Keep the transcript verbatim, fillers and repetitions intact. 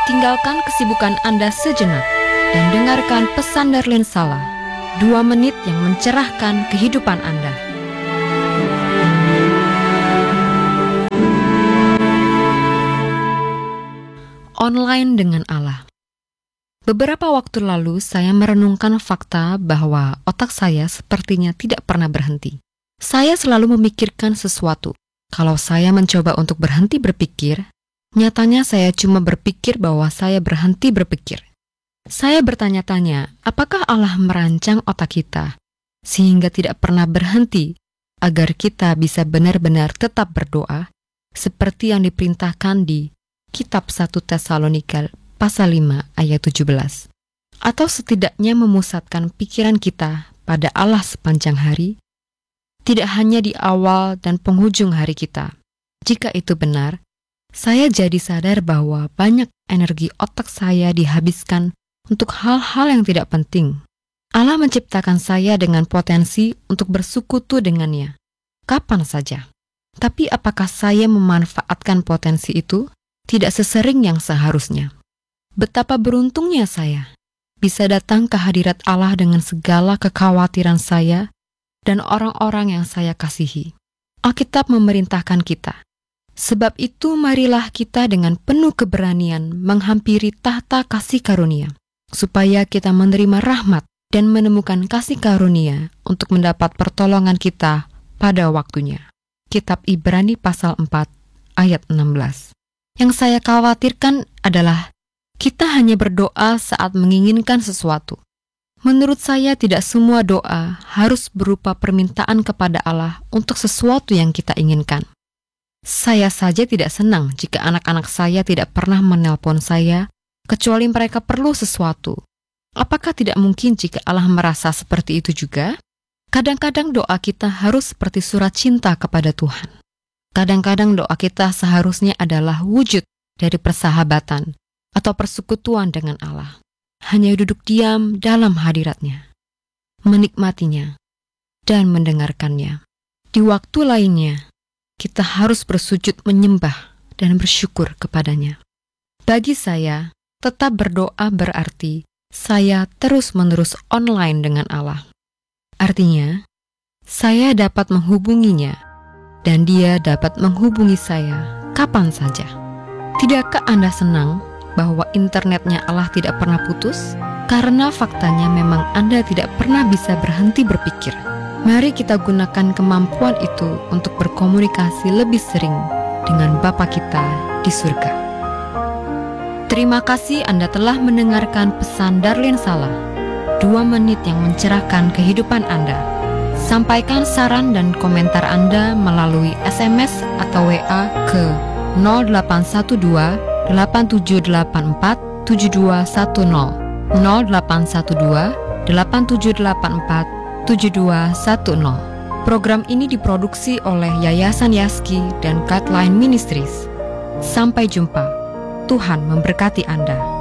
Tinggalkan kesibukan Anda sejenak dan dengarkan pesan Darlene Sala, dua menit yang mencerahkan kehidupan Anda. Online dengan Allah. Beberapa waktu lalu saya merenungkan fakta bahwa otak saya sepertinya tidak pernah berhenti. Saya selalu memikirkan sesuatu. Kalau saya mencoba untuk berhenti berpikir, nyatanya saya cuma berpikir bahwa saya berhenti berpikir. Saya bertanya-tanya, apakah Allah merancang otak kita sehingga tidak pernah berhenti agar kita bisa benar-benar tetap berdoa seperti yang diperintahkan di Kitab satu Tesalonika pasal lima ayat tujuh belas, atau setidaknya memusatkan pikiran kita pada Allah sepanjang hari, tidak hanya di awal dan penghujung hari kita. Jika itu benar, saya jadi sadar bahwa banyak energi otak saya dihabiskan untuk hal-hal yang tidak penting. Allah menciptakan saya dengan potensi untuk bersekutu dengannya, kapan saja. Tapi apakah saya memanfaatkan potensi itu? Tidak sesering yang seharusnya. Betapa beruntungnya saya bisa datang ke hadirat Allah dengan segala kekhawatiran saya dan orang-orang yang saya kasihi. Alkitab memerintahkan kita. Sebab itu marilah kita dengan penuh keberanian menghampiri tahta kasih karunia, supaya kita menerima rahmat dan menemukan kasih karunia untuk mendapat pertolongan kita pada waktunya. Kitab Ibrani pasal empat ayat enam belas. Yang saya khawatirkan adalah kita hanya berdoa saat menginginkan sesuatu. Menurut saya tidak semua doa harus berupa permintaan kepada Allah untuk sesuatu yang kita inginkan. Saya saja tidak senang jika anak-anak saya tidak pernah menelpon saya, kecuali mereka perlu sesuatu. Apakah tidak mungkin jika Allah merasa seperti itu juga? Kadang-kadang doa kita harus seperti surat cinta kepada Tuhan. Kadang-kadang doa kita seharusnya adalah wujud dari persahabatan atau persekutuan dengan Allah. Hanya duduk diam dalam hadiratnya, menikmatinya, dan mendengarkannya. Di waktu lainnya, kita harus bersujud menyembah dan bersyukur kepadanya. Bagi saya, tetap berdoa berarti saya terus-menerus online dengan Allah. Artinya, saya dapat menghubunginya dan dia dapat menghubungi saya kapan saja. Tidakkah Anda senang bahwa internetnya Allah tidak pernah putus? Karena faktanya memang Anda tidak pernah bisa berhenti berpikir. Mari kita gunakan kemampuan itu untuk berkomunikasi lebih sering dengan Bapa kita di surga. Terima kasih Anda telah mendengarkan pesan Darlene Sala, dua menit yang mencerahkan kehidupan Anda. Sampaikan saran dan komentar Anda melalui S M S atau W A ke nol delapan satu dua delapan tujuh delapan empat tujuh dua satu nol nol delapan satu dua delapan tujuh delapan empat tujuh dua satu nol. Program ini diproduksi oleh Yayasan Yaski dan Guideline Ministries. Sampai jumpa. Tuhan memberkati Anda.